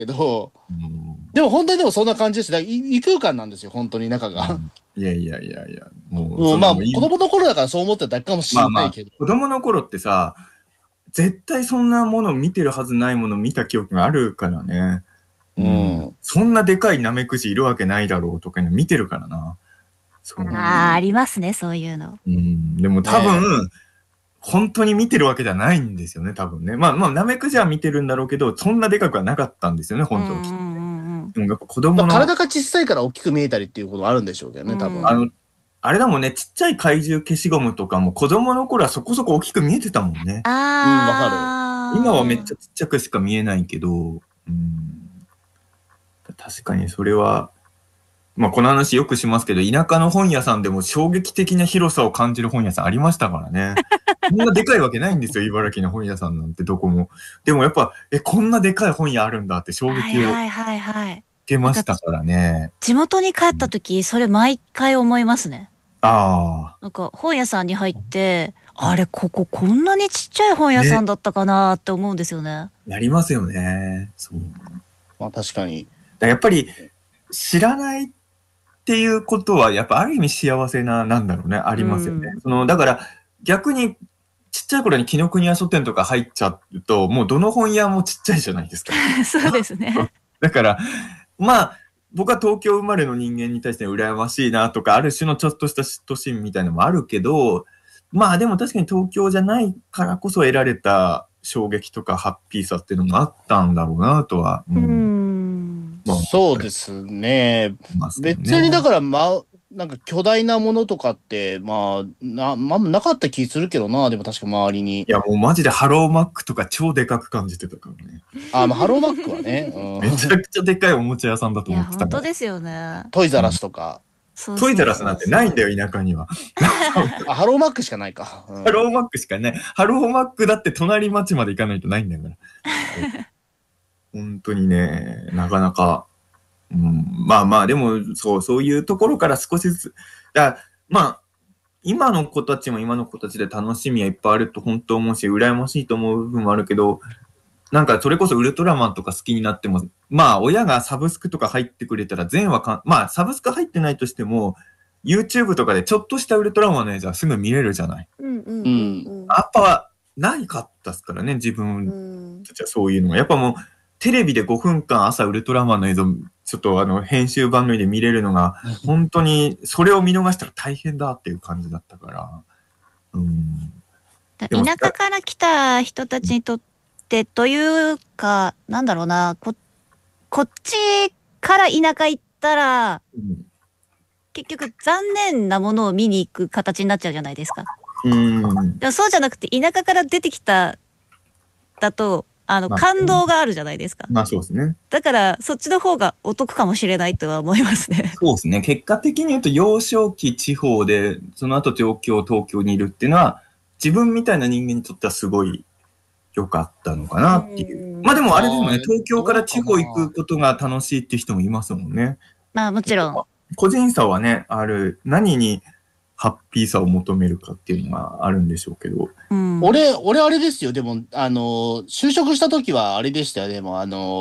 けど、 うん。 でも本当にでもそんな感じです。異空間なんですよ、本当に中が。 うん。いやいやいやいや、もう、 もうまあ、 もう子供の頃だからそう思ってただけかもしまあまあ、 んないけど。 子供の頃ってさ、絶対そんなもの見てるはずないもの見た記憶があるからね。 ううん。 ん。 そんなでかいナメクジいるわけないだろうとかいうの見てるからな。そう。 ああ、ありますね、そういうの。 うん。でも多ね分、本当に見てるわけじゃないんですよね、多分ね。まあまあ、ナメクジは見てるんだろうけど、そんなでかくはなかったんですよね、本当は。でもやっぱ子え。 供の、 体が小さいから大きく見えたりっていうことあるんでしょうけどね、多分。 あの、あれだもんね、ちっちゃい怪獣消しゴムとかも子供の頃はそこそこ大きく見えてたもんね。 うん、わかる。 今はめっちあゃちっちゃくしか見えないけど、うん、確かにそれは、まあこの話よくしますけど、田舎の本屋さんでも衝撃的な広さを感じる本屋さんありましたからね。こんなでかいわけないんですよ、茨城の本屋さんなんてどこも。でもやっぱ、こんなでかい本屋あるんだって衝あ、はい撃を受はいはいはい。 けまなんかしたからね。 地元に帰った時、それ毎回思いますね。 ああ、 なんか本屋さんに入って、あれ、こここんなにちっちゃい本屋さんね、 だったかなって思うんですよね。 なりますよね。そう。 まあ確かに。 やっぱり知らないっていうことは、やっぱある意味幸せな、なんだろうね、ありますよね。だから逆にちっちゃい頃に紀ノ国屋書店とか入っちゃうと、もうどの本屋もちっちゃいじゃないですか。 そうですね。 だから、まあ、僕は東京生まれの人間に対して羨ましいなとか、ある種のちょっとした嫉妬心みたいなのもあるけど、まあでも確かに東京じゃないからこそ得られた衝撃とかハッピーさっていうのもあったんだろうなとは、まあ、 そうですね。 ますけど別にだね。 から、まあ、なんか巨大なものとかって、まあ、なかった気するけどな、でも確か周りに。 いや、もうマジでハローマックとか超でかく感じてたからね。 あ、まあ、ハローマックはね、 めちゃくちゃでかいおもちゃ屋さんだといや、 思ってたから。 本当ですよね。 トイザラスとか。 トイそうそうザラスなんてそうそう。 ないんだよ、田舎には。 あ、ハローマックしかないか。 ハローマックしかない。ハローマックだって隣町まで行かないとないんだから。本当にね、なかなか、うん、まあまあ、でも、そういうところから少しずつ、だまあ、今の子たちも今の子たちで楽しみはいっぱいあると本当思うし、羨ましいと思う部分もあるけど、なんかそれこそウルトラマンとか好きになっても、まあ親がサブスクとか入ってくれたら全話まあサブスク入ってないとしても、YouTube とかでちょっとしたウルトラマンの映像はすぐ見れるじゃない。やっぱないかったっすからね、自分たちはそういうのが。やっぱもうテレビで5分間朝ウルトラマンの映像、ちょっと編集番組で見れるのが、本当にそれを見逃したら大変だっていう感じだったから。うん。 田でも、 舎から来た人たちにとってというか、なんだろうな、こっちから田舎行ったら、 うん結局残念なものを見に行く形になっちゃうじゃないですか。 うんでもそうじゃなくて、田舎から出てきた、だと、 まあ、 感動があるじゃないですか。 まあそうですね。 だから、そっちの方がお得かもしれないとは思いますね。 そうですね。結果的に言うと、幼少期地方で、その後東京にいるっていうのは、自分みたいな人間にとってはすごい良かったのかなっていう。まあでもあれですもんね、東京から地方行くことが楽しいっていう人もいますもんね。 まあもちろん。 個人差はね、何にハッピーさを求めるかっていうのがあるんでしょうけど。 俺あれですよ。でも、就職した時はあれでしたよ。でも、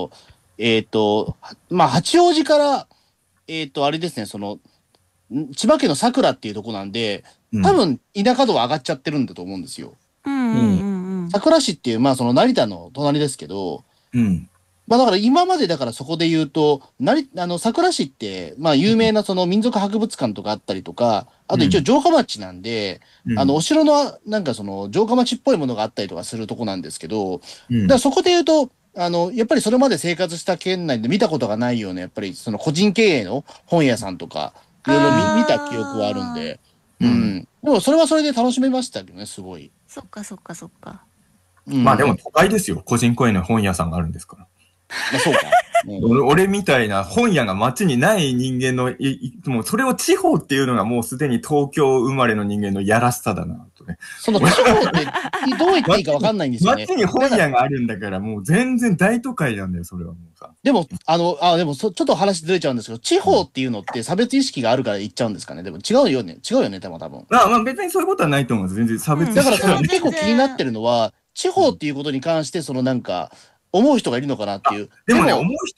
まあ、八王子から、あれですね、千葉県の佐倉っていうとこなんで、多分、田舎度は上がっちゃってるんだと思うんですよ。佐倉市っていう、まあ、その成田の隣ですけど、まあだから今までだからそこで言うと、佐倉市って、まあ有名なその民族博物館とかあったりとか、あと一応城下町なんで、お城のなんかその城下町っぽいものがあったりとかするとこなんですけど、だからそこで言うと、やっぱりそれまで生活した県内で見たことがないような、やっぱりその個人経営の本屋さんとか、いろいろ見た記憶はあるんで、でもそれはそれで楽しめましたけどね、すごい。 そっかそっかそっか。 まあでも都会ですよ。個人公園の本屋さんがあるんですから。 まあそうか。 俺みたいな本屋が街にない人間の、もうそれを地方っていうのがもうすでに東京生まれの人間のやらしさだなとね。 その地方ってどう言っていいかわかんないんですよね。 街に本屋があるんだからもう全然大都会なんだよ、それはもうさ。 でも、でもちょっと話ずれちゃうんですけど、地方っていうのって差別意識があるから言っちゃうんですかね。でも違うよね、でも多分。 まあ別にそういうことはないと思うんです。全然差別意だから識はね。 結構気になってるのは、地方っていうことに関して、そのなんか、 思う人がいるのかなっていう。 でもね、思う人